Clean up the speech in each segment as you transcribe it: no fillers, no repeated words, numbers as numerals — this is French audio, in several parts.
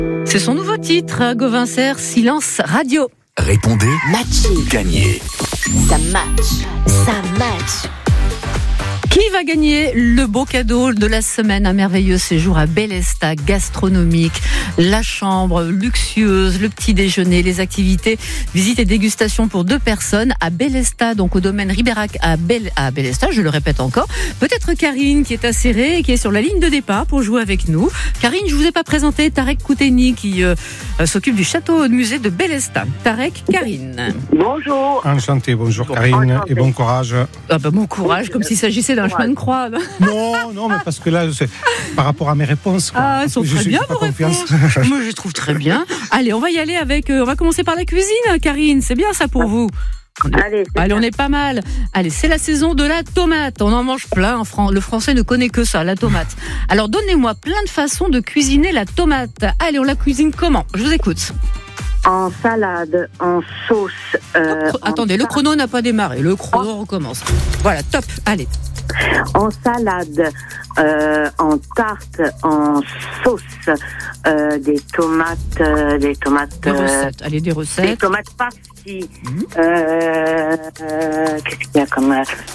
C'est son nouveau titre, Gauvin Serre, Silence Radio. Répondez, Matché. gagnez. Ça match. Qui va gagner le beau cadeau de la semaine? Un merveilleux séjour à Bellesta, gastronomique, la chambre luxueuse, le petit déjeuner, les activités, visites et dégustations pour 2 personnes à Bellesta, donc au domaine Ribérac à Bellesta, je le répète encore. Peut-être Karine qui est acérée et qui est sur la ligne de départ pour jouer avec nous. Karine, je vous ai pas présenté Tarek Kouteni qui s'occupe du château musée de Bellesta. Tarek, Karine. Bonjour. Enchanté, bonjour Karine, Enchanté. et bon courage. Ah bah bon courage, comme s'il s'agissait d'un chemin de croix. Non, mais parce que là, c'est par rapport à mes réponses. Quoi. Ah, elles sont Je très suis bien pas vos confiance. réponses. Moi, je les trouve très bien. Allez, on va y aller avec. On va commencer par la cuisine, Karine. C'est bien ça pour vous. Allez, on est pas mal. Allez, c'est la saison de la tomate. On en mange plein. Le français ne connaît que ça, la tomate. Alors, donnez-moi plein de façons de cuisiner la tomate. Allez, on la cuisine comment? Je vous écoute. En salade, en sauce. Attendez, le chrono n'a pas démarré. Le chrono recommence. Voilà, top. Allez. En salade, en tarte, en sauce, des tomates. Des recettes. Allez, des Des recettes. tomates farcies. Qu'est-ce qu'il y a comme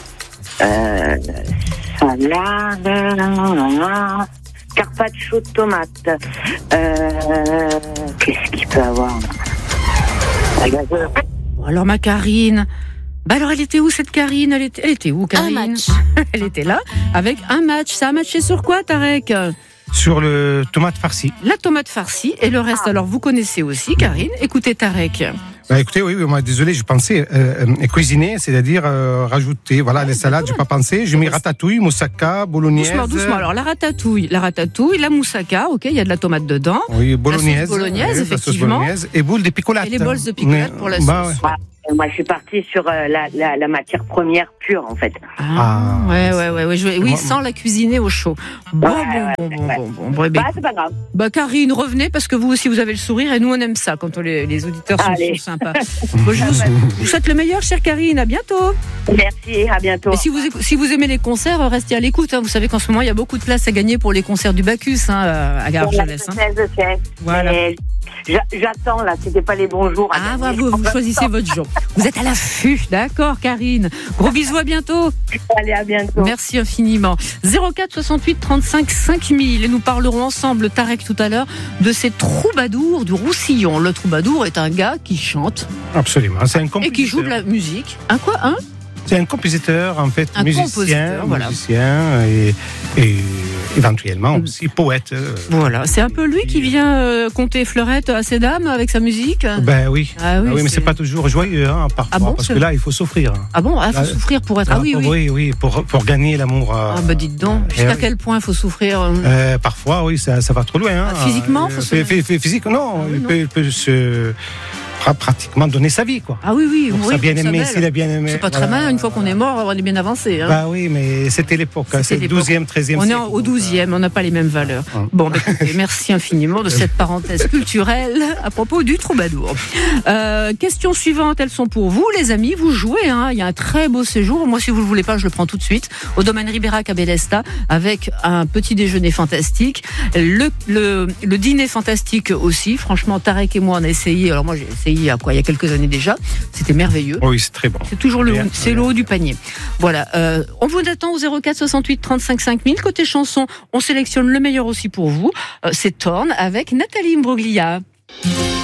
salade, carpaccio de tomates. Qu'est-ce qu'il peut avoir? Alors, ma Karine. Bah alors, elle était où cette Karine? Elle était où, Karine? Un match. Elle était là avec un match. Ça a matché sur quoi, Tarek? Sur le tomate farci. La tomate farcie et le reste. Alors, vous connaissez aussi, Karine. Écoutez, Tarek. Bah, écoutez, oui, moi, désolé, je pensais cuisiner, c'est-à-dire rajouter, voilà, les salades, j'ai pas pensé. J'ai mis ratatouille, moussaka, bolognaise. Doucement. Alors, la ratatouille, la moussaka, ok, il y a de la tomate dedans. Oui, bolognaise. La sauce bolognaise, oui, la sauce effectivement. bolognaise et boules de picolate. Et les bols de picolate pour la sauce. Bah, ouais. Moi, je suis partie sur la matière première pure, en fait. Ouais. Oui, Moi- sans la cuisiner au chaud. Bon. Eh bien, C'est pas grave. bah, Karine, revenez parce que vous aussi, vous avez le sourire et nous, on aime ça quand les auditeurs sont sympas. Bon, je vous souhaite le meilleur, chère Karine. À bientôt. Merci, à bientôt. Et si vous aimez les concerts, restez à l'écoute. Vous savez qu'en ce moment, il y a beaucoup de places à gagner pour les concerts du Bacchus à Garges-Lès. Je sais. Voilà. Mais j'attends, là, c'était pas les bons jours. Ah, vous choisissez votre jour. Vous êtes à l'affût, d'accord, Karine. Gros bisous, à bientôt. Allez, à bientôt. Merci infiniment. 04 68 35 5000. Et nous parlerons ensemble, Tarek, tout à l'heure, de ces troubadours du Roussillon. Le troubadour est un gars qui chante Absolument, c'est un et compositeur. qui joue de la musique. Un quoi? C'est un compositeur, en fait, Un compositeur, voilà. musicien et éventuellement aussi poète. Voilà, c'est un peu lui qui vient compter fleurette à ses dames avec sa musique. Ben oui. Ah oui, mais c'est pas toujours joyeux, parfois, Ah bon, parce c'est que là, il faut souffrir. Ah bon, faut souffrir pour être. Ah oui. Oui, pour gagner l'amour. Ah bah dites donc, jusqu'à quel point il faut souffrir? Parfois, oui, ça va trop loin. Physiquement, physique, non, il peut se pratiquement donner sa vie, quoi. Ah oui. Pour sa bien-aimée, s'il a bien aimé. C'est pas très mal, une fois qu'on est mort, on est bien avancé. Bah oui, mais c'était l'époque, c'est le 12e, 13e siècle. On est au 12e, on n'a pas les mêmes valeurs. Bon, écoutez, merci infiniment de cette parenthèse culturelle à propos du troubadour. Question suivante, elles sont pour vous, les amis. Vous jouez, il y a un très beau séjour. Moi, si vous le voulez pas, je le prends tout de suite. Au domaine Ribérac à Bellesta, avec un petit déjeuner fantastique. Le dîner fantastique aussi. Franchement, Tarek et moi, on a essayé. Alors moi, j'ai essayé il y a quelques années déjà. C'était merveilleux. Oui, c'est très bon. C'est toujours le haut du panier. Voilà. On vous attend au 04 68 35 5000. Côté chanson, on sélectionne le meilleur aussi pour vous. C'est Torn avec Nathalie Imbruglia.